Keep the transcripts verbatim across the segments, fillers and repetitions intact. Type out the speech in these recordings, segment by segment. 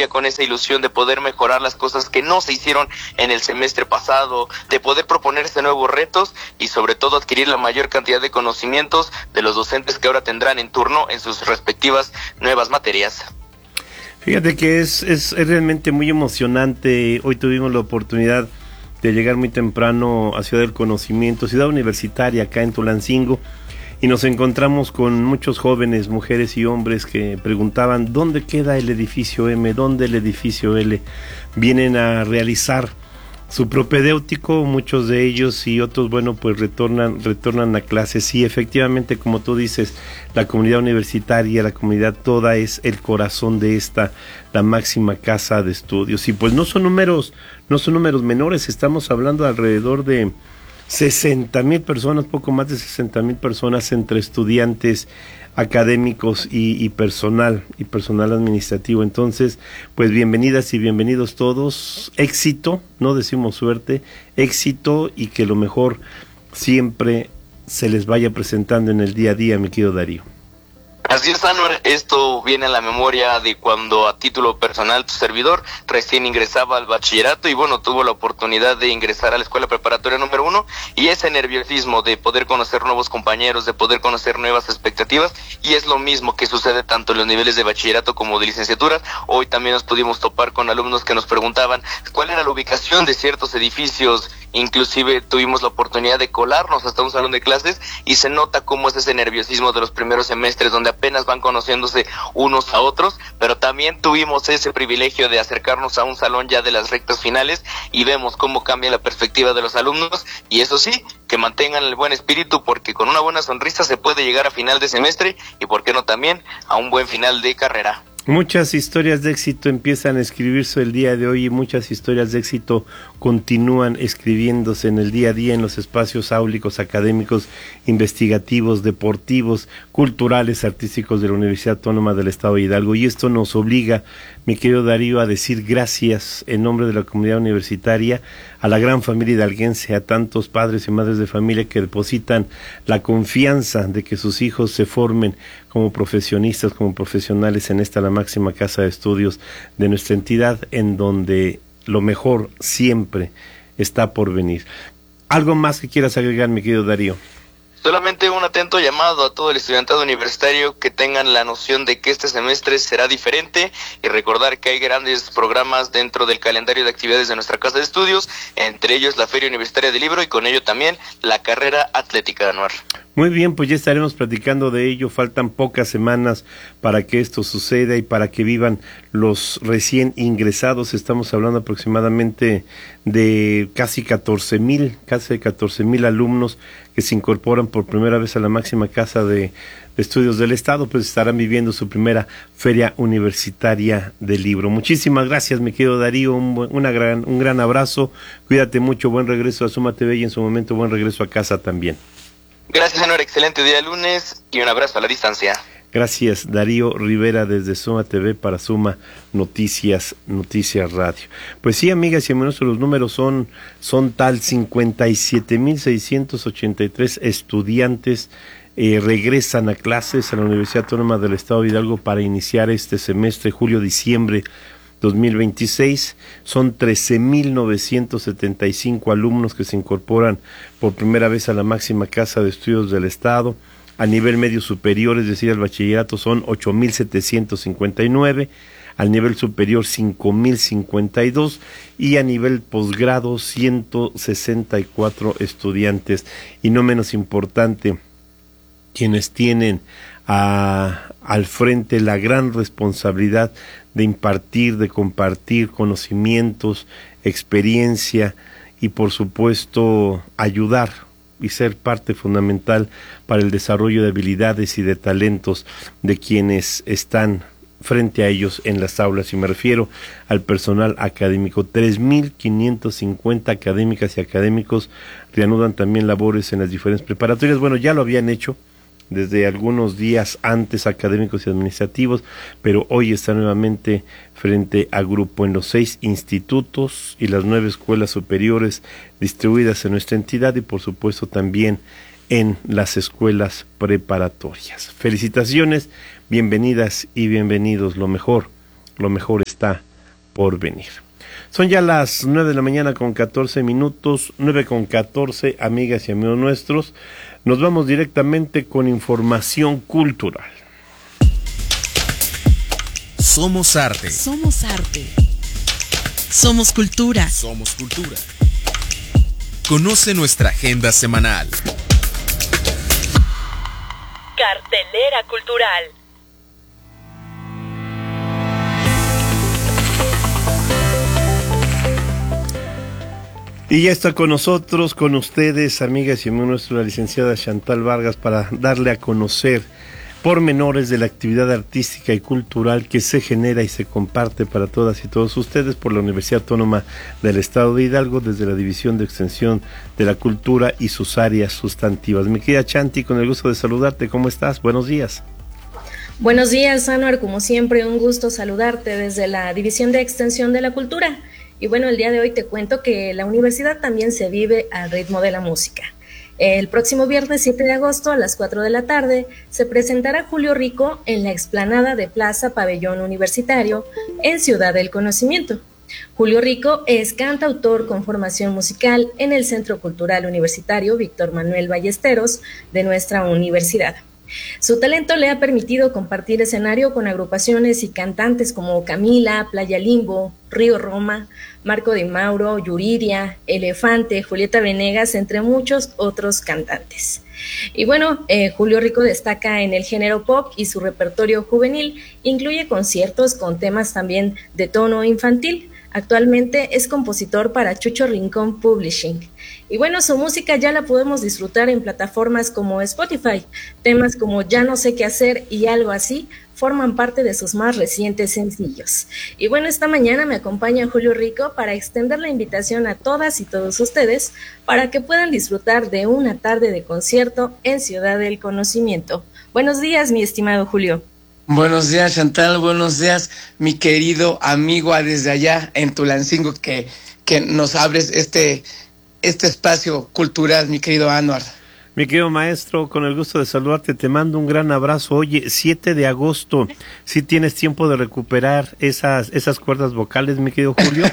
todavía con esa ilusión de poder mejorar las cosas que no se hicieron en el semestre pasado, de poder proponerse nuevos retos y sobre todo adquirir la mayor cantidad de conocimientos de los docentes que ahora tendrán en turno en sus respectivas nuevas materias. Fíjate que es, es, es realmente muy emocionante. Hoy tuvimos la oportunidad de llegar muy temprano a Ciudad del Conocimiento, Ciudad Universitaria, acá en Tulancingo, y nos encontramos con muchos jóvenes, mujeres y hombres que preguntaban ¿dónde queda el edificio M? ¿Dónde el edificio L? Vienen a realizar su propedéutico, muchos de ellos, y otros, bueno, pues retornan, retornan a clases. Sí, efectivamente, como tú dices, la comunidad universitaria, la comunidad toda es el corazón de esta, la máxima casa de estudios. Y pues no son números, no son números menores, estamos hablando de alrededor de sesenta mil personas, poco más de sesenta mil personas entre estudiantes, académicos y, y personal y personal administrativo. Entonces, pues bienvenidas y bienvenidos todos, éxito, no decimos suerte, éxito, y que lo mejor siempre se les vaya presentando en el día a día, mi querido Darío. Así es, Anuar, esto viene a la memoria de cuando a título personal tu servidor recién ingresaba al bachillerato y bueno, tuvo la oportunidad de ingresar a la escuela preparatoria número uno, y ese nerviosismo de poder conocer nuevos compañeros, de poder conocer nuevas expectativas, y es lo mismo que sucede tanto en los niveles de bachillerato como de licenciaturas. Hoy también nos pudimos topar con alumnos que nos preguntaban cuál era la ubicación de ciertos edificios, inclusive tuvimos la oportunidad de colarnos hasta un salón de clases y se nota cómo es ese nerviosismo de los primeros semestres donde apenas van conociéndose unos a otros, pero también tuvimos ese privilegio de acercarnos a un salón ya de las rectas finales y vemos cómo cambia la perspectiva de los alumnos, y eso sí, que mantengan el buen espíritu, porque con una buena sonrisa se puede llegar a final de semestre y por qué no también a un buen final de carrera. Muchas historias de éxito empiezan a escribirse el día de hoy y muchas historias de éxito continúan escribiéndose en el día a día en los espacios áulicos, académicos, investigativos, deportivos, culturales, artísticos de la Universidad Autónoma del Estado de Hidalgo. Y esto nos obliga, mi querido Darío, a decir gracias en nombre de la comunidad universitaria, a la gran familia hidalguense, a tantos padres y madres de familia que depositan la confianza de que sus hijos se formen como profesionistas, como profesionales en esta la máxima casa de estudios de nuestra entidad, en donde lo mejor siempre está por venir. ¿Algo más que quieras agregar, mi querido Darío? Solamente un atento llamado a todo el estudiantado universitario que tengan la noción de que este semestre será diferente, y recordar que hay grandes programas dentro del calendario de actividades de nuestra casa de estudios, entre ellos la Feria Universitaria del Libro y con ello también la carrera atlética de Anuar. Muy bien, pues ya estaremos platicando de ello. Faltan pocas semanas para que esto suceda y para que vivan los recién ingresados. Estamos hablando aproximadamente de casi catorce mil, casi catorce mil alumnos que se incorporan por primera vez a la máxima casa de, de estudios del Estado, pues estarán viviendo su primera Feria Universitaria del Libro. Muchísimas gracias, mi querido Darío, un, buen, una gran, un gran abrazo, cuídate mucho, buen regreso a Suma T V y en su momento buen regreso a casa también. Gracias, señor, excelente día de lunes y un abrazo a la distancia. Gracias, Darío Rivera desde Suma T V para Suma Noticias, Noticias Radio. Pues sí, amigas y amigos, los números son, son tal, cincuenta y siete mil seiscientos ochenta y tres estudiantes eh, regresan a clases a la Universidad Autónoma del Estado de Hidalgo para iniciar este semestre, julio-diciembre dos mil veintiséis. Son trece mil novecientos setenta y cinco alumnos que se incorporan por primera vez a la máxima casa de estudios del Estado. A nivel medio superior, es decir, al bachillerato, son ocho mil setecientos cincuenta y nueve, al nivel superior cinco mil cincuenta y dos y a nivel posgrado ciento sesenta y cuatro estudiantes. Y no menos importante, quienes tienen a, al frente la gran responsabilidad de impartir, de compartir conocimientos, experiencia y por supuesto ayudar y ser parte fundamental para el desarrollo de habilidades y de talentos de quienes están frente a ellos en las aulas, y me refiero al personal académico. tres mil quinientos cincuenta académicas y académicos reanudan también labores en las diferentes preparatorias. Bueno, ya lo habían hecho desde algunos días antes, académicos y administrativos, pero hoy está nuevamente frente a grupo en los seis institutos y las nueve escuelas superiores distribuidas en nuestra entidad, y por supuesto también en las escuelas preparatorias. Felicitaciones, bienvenidas y bienvenidos. Lo mejor, lo mejor está por venir. Son ya las nueve de la mañana con catorce minutos, nueve con catorce, amigas y amigos nuestros. Nos vamos directamente con información cultural. Somos arte. Somos arte. Somos cultura. Somos cultura. Conoce nuestra agenda semanal. Cartelera cultural. Y ya está con nosotros, con ustedes, amigas y amigos nuestros, la licenciada Chantal Vargas, para darle a conocer pormenores de la actividad artística y cultural que se genera y se comparte para todas y todos ustedes por la Universidad Autónoma del Estado de Hidalgo, desde la División de Extensión de la Cultura y sus áreas sustantivas. Mi querida Chanti, con el gusto de saludarte, ¿cómo estás? Buenos días. Buenos días, Anuar, como siempre, un gusto saludarte desde la División de Extensión de la Cultura. Y bueno, el día de hoy te cuento que la universidad también se vive al ritmo de la música. El próximo viernes siete de agosto a las cuatro de la tarde se presentará Julio Rico en la explanada de Plaza Pabellón Universitario en Ciudad del Conocimiento. Julio Rico es cantautor con formación musical en el Centro Cultural Universitario Víctor Manuel Ballesteros de nuestra universidad. Su talento le ha permitido compartir escenario con agrupaciones y cantantes como Camila, Playa Limbo, Río Roma, Marco de Mauro, Yuridia, Elefante, Julieta Venegas, entre muchos otros cantantes. Y bueno, eh, Julio Rico destaca en el género pop y su repertorio juvenil incluye conciertos con temas también de tono infantil. Actualmente es compositor para Chucho Rincón Publishing. Y bueno, su música ya la podemos disfrutar en plataformas como Spotify. Temas como Ya no sé qué hacer y Algo así forman parte de sus más recientes sencillos. Y bueno, esta mañana me acompaña Julio Rico para extender la invitación a todas y todos ustedes para que puedan disfrutar de una tarde de concierto en Ciudad del Conocimiento. Buenos días, mi estimado Julio. Buenos días, Chantal, buenos días, mi querido amigo desde allá en Tulancingo, que, que nos abres este, este espacio cultural, mi querido Anuar. Mi querido maestro, con el gusto de saludarte, te mando un gran abrazo. Oye, siete de agosto, ¿sí tienes tiempo de recuperar esas esas cuerdas vocales, mi querido Julio?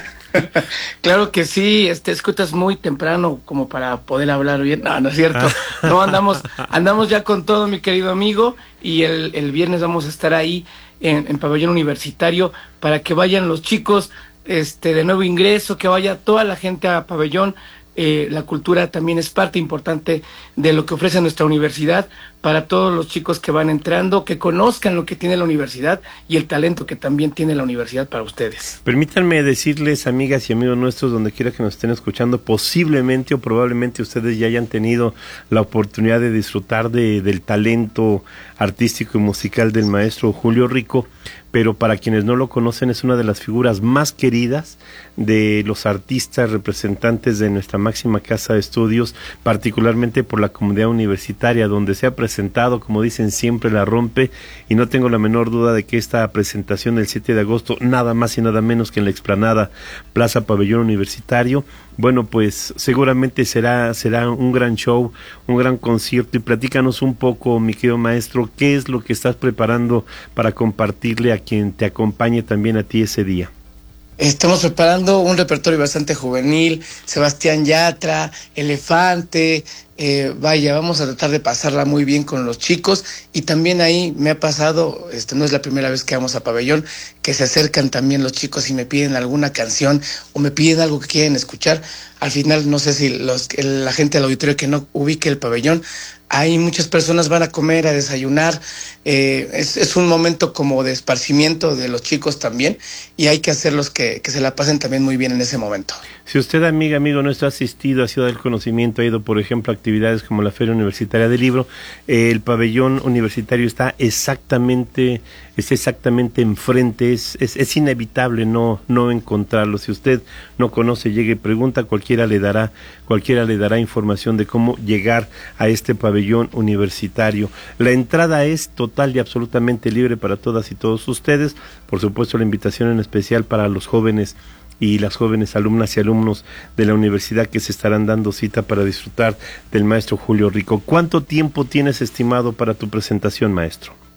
Claro que sí, este, escuchas muy temprano como para poder hablar bien. No, no es cierto. No, andamos andamos ya con todo, mi querido amigo, y el, el viernes vamos a estar ahí en, en Pabellón Universitario para que vayan los chicos este de nuevo ingreso, que vaya toda la gente a Pabellón. Eh, la cultura también es parte importante de lo que ofrece nuestra universidad para todos los chicos que van entrando, que conozcan lo que tiene la universidad y el talento que también tiene la universidad para ustedes. Permítanme decirles, amigas y amigos nuestros, donde quiera que nos estén escuchando, posiblemente o probablemente ustedes ya hayan tenido la oportunidad de disfrutar de, del talento artístico y musical del maestro Julio Rico, pero para quienes no lo conocen es una de las figuras más queridas de los artistas representantes de nuestra máxima casa de estudios, particularmente por la comunidad universitaria, donde se ha presentado, como dicen siempre, la rompe, y no tengo la menor duda de que esta presentación del siete de agosto, nada más y nada menos que en la explanada Plaza Pabellón Universitario, bueno, pues seguramente será, será un gran show, un gran concierto, y platícanos un poco, mi querido maestro, qué es lo que estás preparando para compartirle a quien te acompañe también a ti ese día. Estamos preparando un repertorio bastante juvenil, Sebastián Yatra, Elefante, eh, vaya, vamos a tratar de pasarla muy bien con los chicos, y también ahí me ha pasado, este no es la primera vez que vamos a Pabellón, que se acercan también los chicos y me piden alguna canción o me piden algo que quieren escuchar. Al final no sé si los, la gente del auditorio que no ubique el pabellón, hay muchas personas van a comer, a desayunar, eh, es, es un momento como de esparcimiento de los chicos también, y hay que hacerlos que, que se la pasen también muy bien en ese momento. Si usted, amiga, amigo nuestro, ha asistido a Ciudad del Conocimiento, ha ido, por ejemplo, a actividades como la Feria Universitaria del Libro, eh, el pabellón universitario está exactamente, es exactamente enfrente, es, es, es inevitable no, no encontrarlo. Si usted no conoce, llegue y pregunta, cualquiera le dará, cualquiera le dará información de cómo llegar a este pabellón universitario. La entrada es total y absolutamente libre para todas y todos ustedes. Por supuesto, la invitación en especial para los jóvenes y las jóvenes alumnas y alumnos de la universidad que se estarán dando cita para disfrutar del maestro Julio Rico. ¿Cuánto tiempo tienes estimado para tu presentación, maestro?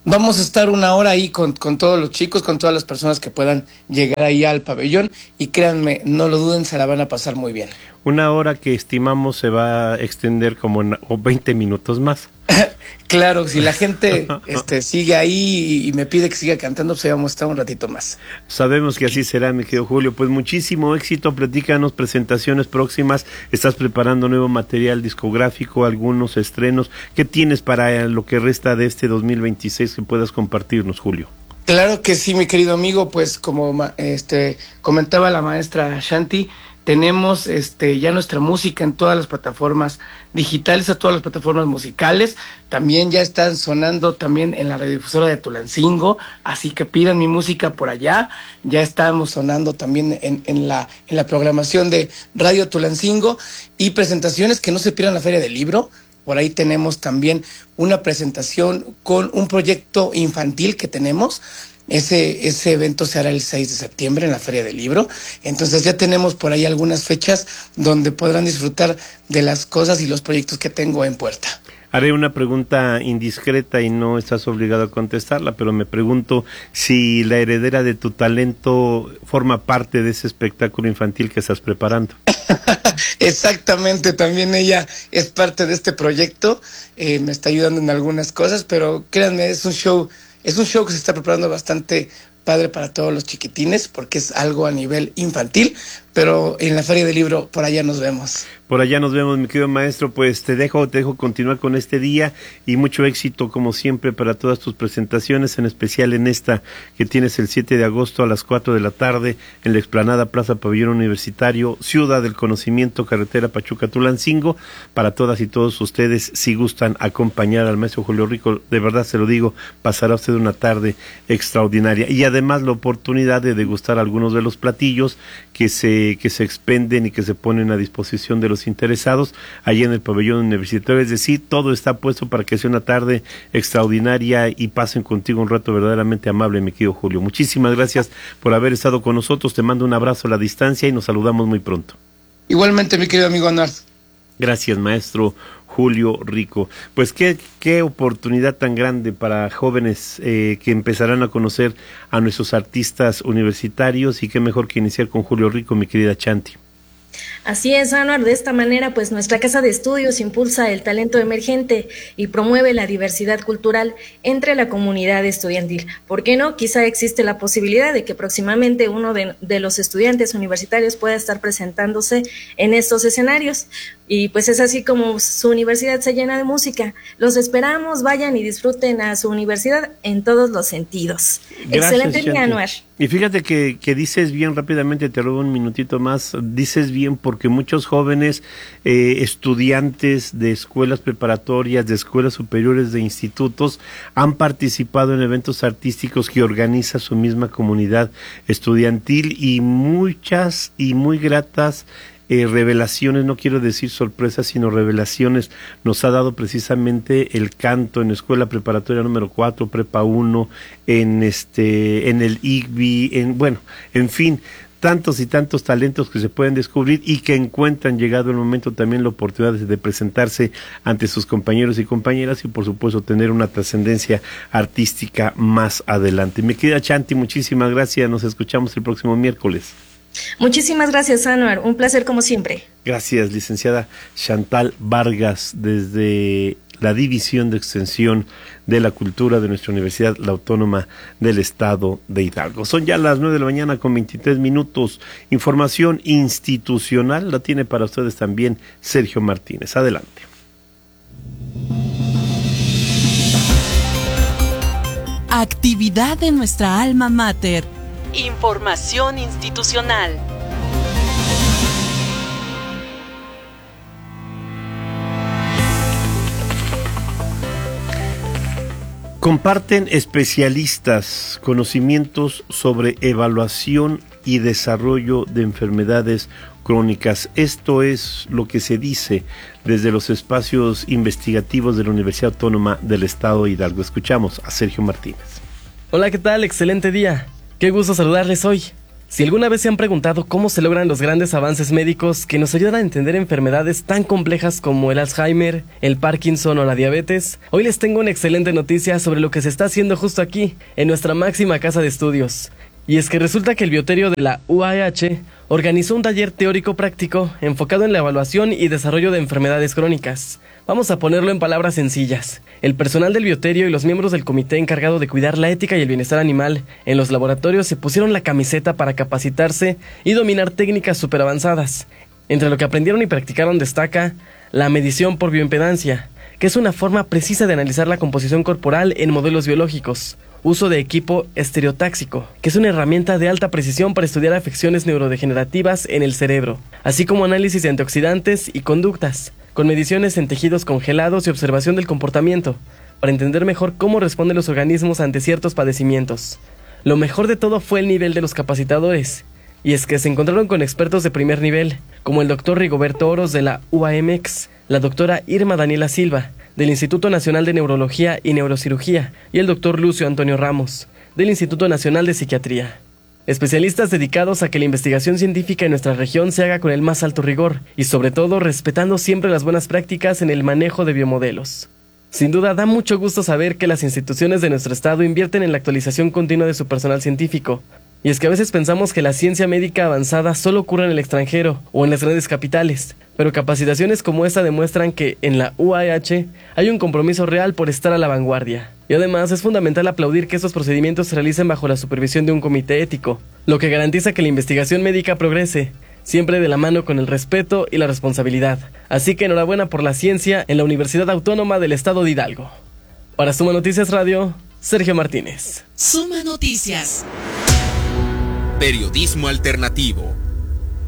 Vamos a estar una hora ahí con, con todos los chicos, con todas las personas que puedan llegar ahí al pabellón y créanme, no lo duden, se la van a pasar muy bien. Una hora que estimamos se va a extender como en, o veinte minutos más. Claro, si la gente este, sigue ahí y, y me pide que siga cantando, pues vamos a estar un ratito más. Sabemos que así será, mi querido Julio. Pues muchísimo éxito, platícanos presentaciones próximas, estás preparando nuevo material discográfico, algunos estrenos. ¿Qué tienes para lo que resta de este dos mil veintiséis que puedas compartirnos, Julio? Claro que sí, mi querido amigo, pues como este comentaba la maestra Shanti, tenemos este ya nuestra música en todas las plataformas digitales, a todas las plataformas musicales. También ya están sonando también en la radiodifusora de Tulancingo, así que pidan mi música por allá. Ya estamos sonando también en, en, la, en la programación de Radio Tulancingo y presentaciones que no se pierdan la Feria del Libro. Por ahí tenemos también una presentación con un proyecto infantil que tenemos. Ese, ese evento se hará el seis de septiembre en la Feria del Libro. Entonces ya tenemos por ahí algunas fechas donde podrán disfrutar de las cosas y los proyectos que tengo en puerta. Haré una pregunta indiscreta y no estás obligado a contestarla, pero me pregunto si la heredera de tu talento forma parte de ese espectáculo infantil que estás preparando. Exactamente, también ella es parte de este proyecto, eh, me está ayudando en algunas cosas, pero créanme, es un show, es un show que se está preparando bastante padre para todos los chiquitines, porque es algo a nivel infantil, pero en la Feria del Libro por allá nos vemos. Por allá nos vemos, mi querido maestro. Pues te dejo, te dejo continuar con este día y mucho éxito como siempre para todas tus presentaciones, en especial en esta que tienes el siete de agosto a las cuatro de la tarde en la explanada Plaza Pabellón Universitario, Ciudad del Conocimiento, carretera Pachuca-Tulancingo. Para todas y todos ustedes, si gustan acompañar al maestro Julio Rico, de verdad se lo digo, pasará usted una tarde extraordinaria y además la oportunidad de degustar algunos de los platillos que se, que se expenden y que se ponen a disposición de los interesados allí en el pabellón universitario. Es decir, todo está puesto para que sea una tarde extraordinaria y pasen contigo un rato verdaderamente amable, mi querido Julio. Muchísimas gracias por haber estado con nosotros, te mando un abrazo a la distancia y nos saludamos muy pronto. Igualmente, mi querido amigo Anuar. Gracias, maestro Julio Rico. Pues qué, qué oportunidad tan grande para jóvenes eh, que empezarán a conocer a nuestros artistas universitarios, y qué mejor que iniciar con Julio Rico, mi querida Chanti. Así es, Anuar, de esta manera pues nuestra casa de estudios impulsa el talento emergente y promueve la diversidad cultural entre la comunidad estudiantil. ¿Por qué no? Quizá existe la posibilidad de que próximamente uno de, de los estudiantes universitarios pueda estar presentándose en estos escenarios. Y pues es así como su universidad se llena de música. Los esperamos, vayan y disfruten a su universidad en todos los sentidos. Gracias, excelente día, Anuar. Y fíjate que, que dices bien, rápidamente te robo un minutito más, dices bien porque muchos jóvenes eh, estudiantes de escuelas preparatorias, de escuelas superiores, de institutos, han participado en eventos artísticos que organiza su misma comunidad estudiantil, y muchas y muy gratas Eh, revelaciones, no quiero decir sorpresas, sino revelaciones nos ha dado precisamente el canto en Escuela Preparatoria número cuatro, Prepa uno, en este, en el I G B I, en, bueno, en fin, tantos y tantos talentos que se pueden descubrir y que encuentran, llegado el momento, también la oportunidad de presentarse ante sus compañeros y compañeras y por supuesto tener una trascendencia artística más adelante. Mi querida Chanti, muchísimas gracias, nos escuchamos el próximo miércoles. Muchísimas gracias, Anuar, un placer como siempre. Gracias, licenciada Chantal Vargas, desde la División de Extensión de la Cultura de nuestra Universidad, la Autónoma del Estado de Hidalgo. Son ya las nueve de la mañana con veintitrés minutos. Información institucional la tiene para ustedes también Sergio Martínez. Adelante. Actividad de nuestra alma mater. Información institucional. Comparten especialistas conocimientos sobre evaluación y desarrollo de enfermedades crónicas. Esto es lo que se dice desde los espacios investigativos de la Universidad Autónoma del Estado de Hidalgo. Escuchamos a Sergio Martínez. Hola, ¿qué tal? Excelente día. Qué gusto saludarles hoy. Si alguna vez se han preguntado cómo se logran los grandes avances médicos que nos ayudan a entender enfermedades tan complejas como el Alzheimer, el Parkinson o la diabetes, hoy les tengo una excelente noticia sobre lo que se está haciendo justo aquí, en nuestra máxima casa de estudios. Y es que resulta que el bioterio de la U A H organizó un taller teórico práctico enfocado en la evaluación y desarrollo de enfermedades crónicas. Vamos a ponerlo en palabras sencillas. El personal del bioterio y los miembros del comité encargado de cuidar la ética y el bienestar animal en los laboratorios se pusieron la camiseta para capacitarse y dominar técnicas súper avanzadas. Entre lo que aprendieron y practicaron destaca la medición por bioimpedancia, que es una forma precisa de analizar la composición corporal en modelos biológicos. Uso de equipo estereotáxico, que es una herramienta de alta precisión para estudiar afecciones neurodegenerativas en el cerebro, así como análisis de antioxidantes y conductas, con mediciones en tejidos congelados y observación del comportamiento, para entender mejor cómo responden los organismos ante ciertos padecimientos. Lo mejor de todo fue el nivel de los capacitadores, y es que se encontraron con expertos de primer nivel, como el doctor Rigoberto Oros de la U A M X, la doctora Irma Daniela Silva, del Instituto Nacional de Neurología y Neurocirugía, y el doctor Lucio Antonio Ramos, del Instituto Nacional de Psiquiatría. Especialistas dedicados a que la investigación científica en nuestra región se haga con el más alto rigor, y sobre todo respetando siempre las buenas prácticas en el manejo de biomodelos. Sin duda da mucho gusto saber que las instituciones de nuestro estado invierten en la actualización continua de su personal científico. Y es que a veces pensamos que la ciencia médica avanzada solo ocurre en el extranjero o en las grandes capitales, pero capacitaciones como esta demuestran que en la U A H hay un compromiso real por estar a la vanguardia. Y además es fundamental aplaudir que estos procedimientos se realicen bajo la supervisión de un comité ético, lo que garantiza que la investigación médica progrese, siempre de la mano con el respeto y la responsabilidad. Así que enhorabuena por la ciencia en la Universidad Autónoma del Estado de Hidalgo. Para Suma Noticias Radio, Sergio Martínez. Suma Noticias. Periodismo alternativo.